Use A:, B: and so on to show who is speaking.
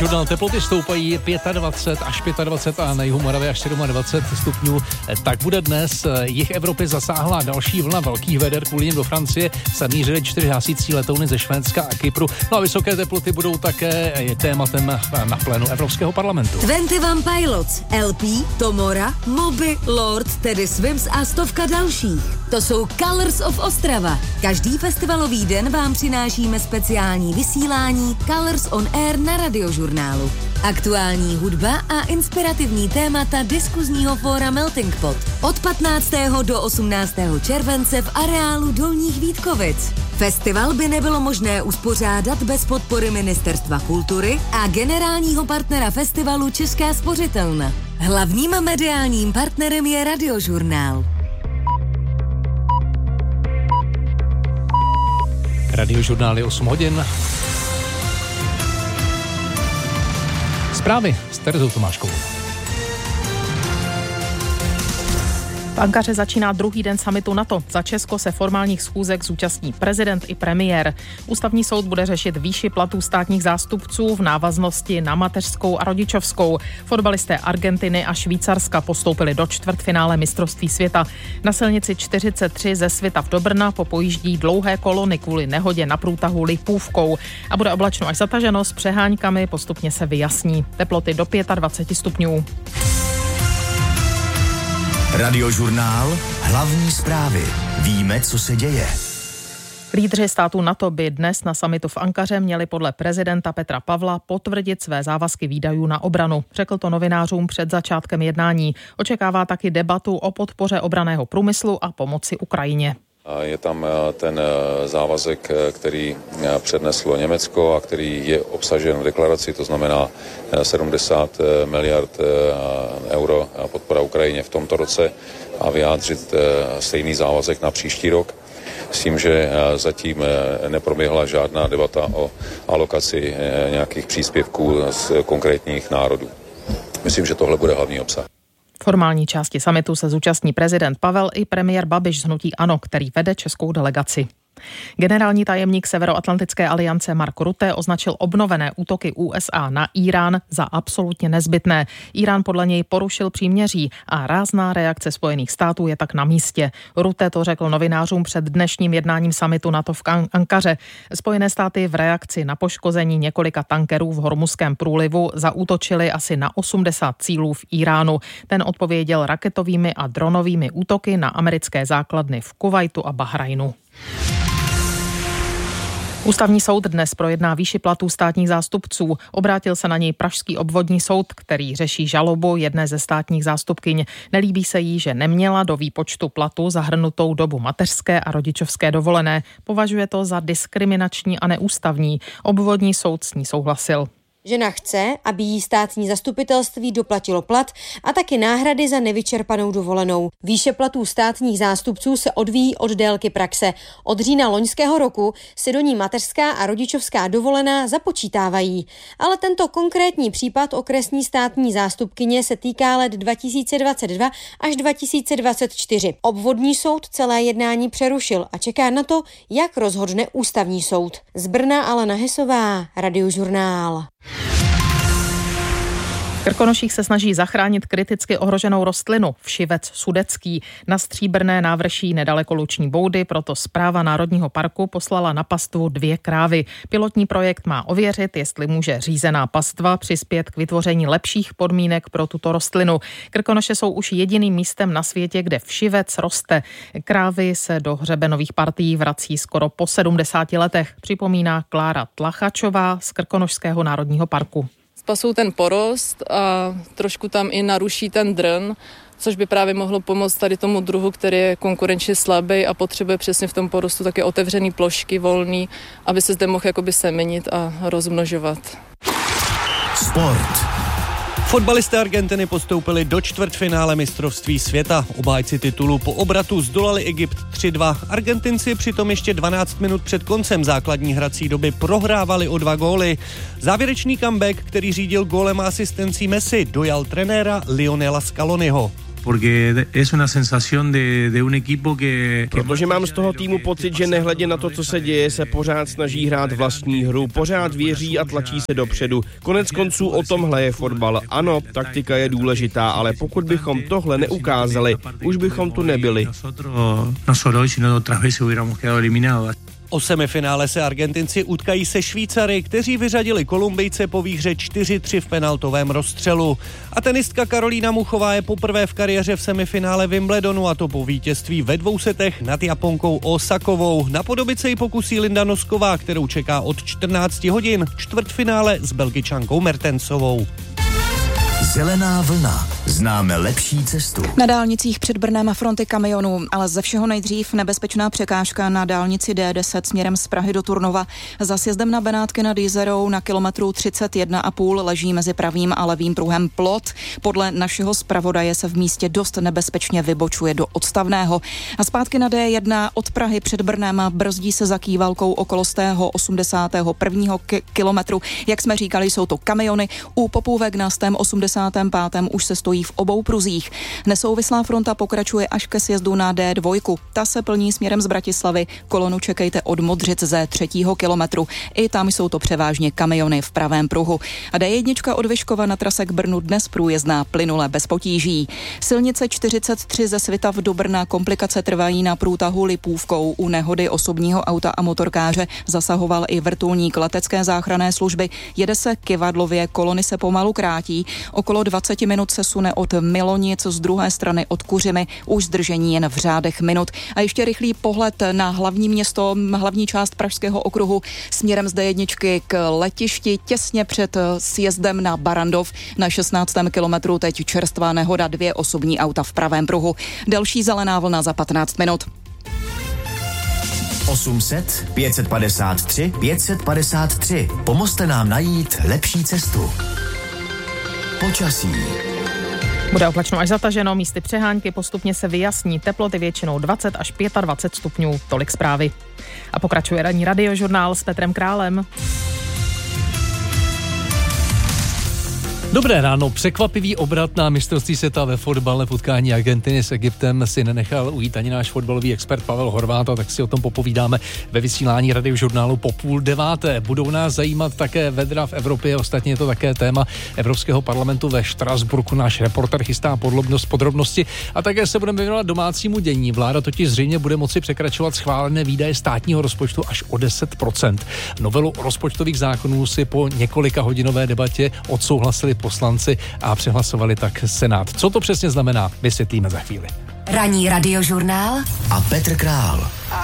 A: Žurnál teploty stoupají 25 až 25 a na jihu Moravy až 27 stupňů. Tak bude dnes. Jih Evropy zasáhla další vlna velkých veder, kvůli nim do Francie se mířily 4 hasící letouny ze Švédska a Kypru. No a vysoké teploty budou také tématem na plénu Evropského parlamentu.
B: 21 Pilots, LP, Tomora, Moby, Lord, Teddy Swims a stovka dalších. To jsou Colors of Ostrava. Každý festivalový den vám přinášíme speciální vysílání Colors on Air na Radiožurnálu. Aktuální hudba a inspirativní témata diskuzního fóra Melting Pot. Od 15. do 18. července v areálu Dolních Vítkovic. Festival by nebylo možné uspořádat bez podpory Ministerstva kultury a generálního partnera festivalu Česká spořitelna. Hlavním mediálním partnerem je Radiožurnál.
A: Radiožurnál je 8 hodin. Zprávy s Terezou Tomáškovou.
C: V Ankaře začíná druhý den summitu NATO. Za Česko se formálních schůzek zúčastní prezident i premiér. Ústavní soud bude řešit výši platů státních zástupců v návaznosti na mateřskou a rodičovskou. Fotbalisté Argentiny a Švýcarska postoupili do čtvrtfinále mistrovství světa. Na silnici 43 ze Svitavy do Brna popojíždí dlouhé kolony kvůli nehodě na průtahu Lipůvkou. A bude oblačno až zataženo s přehánkami, postupně se vyjasní. Teploty do 25 stupňů.
D: Radiožurnál, hlavní zprávy. Víme, co se děje.
C: Lídři států NATO by dnes na summitu v Ankaře měli podle prezidenta Petra Pavla potvrdit své závazky výdajů na obranu. Řekl to novinářům před začátkem jednání. Očekává taky debatu o podpoře obranného průmyslu a pomoci Ukrajině.
E: Je tam ten závazek, který předneslo Německo a který je obsažen v deklaraci, to znamená 70 miliard euro podpora Ukrajině v tomto roce a vyjádřit stejný závazek na příští rok. S tím, že zatím neproběhla žádná debata o alokaci nějakých příspěvků z konkrétních národů. Myslím, že tohle bude hlavní obsah.
C: Formální části summitu se zúčastní prezident Pavel i premiér Babiš z hnutí ANO, který vede českou delegaci. Generální tajemník Severoatlantické aliance Mark Rutte označil obnovené útoky USA na Írán za absolutně nezbytné. Írán podle něj porušil příměří a rázná reakce Spojených států je tak na místě. Rutte to řekl novinářům před dnešním jednáním summitu NATO v Ankaře. Spojené státy v reakci na poškození několika tankerů v Hormuzském průlivu zaútočili asi na 80 cílů v Iránu. Ten odpověděl raketovými a dronovými útoky na americké základny v Kuvajtu a Bahrajnu. Ústavní soud dnes projedná výši platů státních zástupců. Obrátil se na něj pražský obvodní soud, který řeší žalobu jedné ze státních zástupkyň. Nelíbí se jí, že neměla do výpočtu platu zahrnutou dobu mateřské a rodičovské dovolené. Považuje to za diskriminační a neústavní. Obvodní soud s ní souhlasil.
F: Žena chce, aby jí státní zastupitelství doplatilo plat a taky náhrady za nevyčerpanou dovolenou. Výše platů státních zástupců se odvíjí od délky praxe. Od října loňského roku se do ní mateřská a rodičovská dovolená započítávají. Ale tento konkrétní případ okresní státní zástupkyně se týká let 2022 až 2024. Obvodní soud celé jednání přerušil a čeká na to, jak rozhodne ústavní soud. Z Brna Alena Hesová, Radiožurnál.
C: V Krkonoších se snaží zachránit kriticky ohroženou rostlinu všivec sudecký. Na Stříbrné návrší nedaleko Luční Boudy proto Správa Národního parku poslala na pastvu 2 krávy. Pilotní projekt má ověřit, jestli může řízená pastva přispět k vytvoření lepších podmínek pro tuto rostlinu. Krkonoše jsou už jediným místem na světě, kde všivec roste. Krávy se do hřebenových partií vrací skoro po 70 letech, připomíná Klára Tlachačová z Krkonošského národního parku.
G: Spasou ten porost a trošku tam i naruší ten drn, což by právě mohlo pomoct tady tomu druhu, který je konkurenčně slabý a potřebuje přesně v tom porostu také otevřený plošky, volný, aby se zde mohl jakoby semenit a rozmnožovat.
D: Sport.
A: Fotbalisté Argentiny postoupili do čtvrtfinále mistrovství světa. Obhájci titulu po obratu zdolali Egypt 3-2. Argentinci přitom ještě 12 minut před koncem základní hrací doby prohrávali o 2 góly. Závěrečný comeback, který řídil gólem a asistencí Messi, dojal trenéra Lionela Scaloniho.
H: Protože mám z toho týmu pocit, že nehledě na to, co se děje, se pořád snaží hrát vlastní hru, pořád věří a tlačí se dopředu. Konec konců o tomhle je fotbal. Ano, taktika je důležitá, ale pokud bychom tohle neukázali, už bychom tu nebyli.
I: O semifinále se Argentinci utkají se Švýcary, kteří vyřadili Kolumbijce po výhře 4-3 v penaltovém rozstřelu. A tenistka Karolína Muchová je poprvé v kariéře v semifinále Wimbledonu, a to po vítězství ve 2 setech nad Japonkou Osakovou. Napodobit se ji pokusí Linda Nosková, kterou čeká od 14 hodin čtvrtfinále s Belgičankou Mertensovou.
D: Zelená vlna. Známe lepší cestu.
J: Na dálnicích před Brnem fronty kamionů, ale ze všeho nejdřív nebezpečná překážka na dálnici D10 směrem z Prahy do Turnova. Za sjezdem na Benátky nad Jizerou na kilometru 31,5 leží mezi pravým a levým pruhem plot. Podle našeho zpravodaje se v místě dost nebezpečně vybočuje do odstavného. A zpátky na D1 od Prahy před Brnem brzdí se za kývalkou okolo 81. kilometru. Jak jsme říkali, jsou to kamiony. U Popůvek na 85. už se stojí v obou pruzích. Nesouvislá fronta pokračuje až ke sjezdu na D2. Ta se plní směrem z Bratislavy. Kolonu čekejte od Modřic ze 3. kilometru. I tam jsou to převážně kamiony v pravém pruhu. A D1 od Vyškova na trase k Brnu dnes průjezdná plynule bez potíží. Silnice 43 ze Svitav do Brna, komplikace trvají na průtahu Lipůvkou. U nehody osobního auta a motorkáře zasahoval i vrtulník letecké záchranné služby. Jede se kyvadlově, kolony se pomalu krátí. Okolo 20 minut se sune od Milonic, z druhé strany od Kuřimy, už zdržení jen v řádech minut. A ještě rychlý pohled na hlavní město, hlavní část Pražského okruhu směrem z D1 k letišti, těsně před sjezdem na Barandov. Na 16. kilometru teď čerstvá nehoda, 2 osobní auta v pravém pruhu. Další zelená vlna za 15 minut.
D: 800 553 553. Pomozte nám najít lepší cestu. Počasí.
C: Bude oblačno až zataženo, místy přehánky, postupně se vyjasní, teploty většinou 20 až 25 stupňů, tolik zprávy. A pokračuje ranní radiožurnál s Petrem Králem.
A: Dobré ráno, překvapivý obrat na mistrovství světa ve fotbale v utkání Argentiny s Egyptem si nenechal ujít ani náš fotbalový expert Pavel Horváth, tak si o tom popovídáme ve vysílání radiožurnálu po 8:30. Budou nás zajímat také vedra v Evropě, ostatně je to také téma Evropského parlamentu ve Štrasburku. Náš reporter chystá podrobnosti a také se budeme věnovat domácímu dění. Vláda totiž zřejmě bude moci překračovat schválené výdaje státního rozpočtu až o 10%. Novelu rozpočtových zákonů si po několika hodinové debatě odsouhlasili poslanci a přehlasovali tak Senát. Co to přesně znamená, vysvětlíme za chvíli.
B: Ranní radiožurnál
D: a Petr Král.